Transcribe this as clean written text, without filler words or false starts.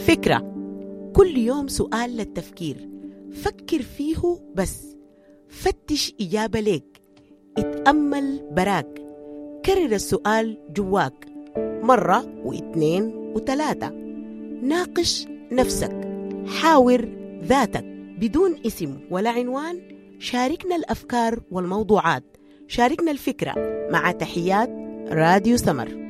فكرة، كل يوم سؤال للتفكير، فكر فيه بس، فتش إجابة ليك، اتأمل براك، كرر السؤال جواك مرة واثنين وثلاثة، ناقش نفسك، حاور ذاتك بدون اسم ولا عنوان. شاركنا الأفكار والموضوعات، شاركنا الفكرة. مع تحيات راديو سمر.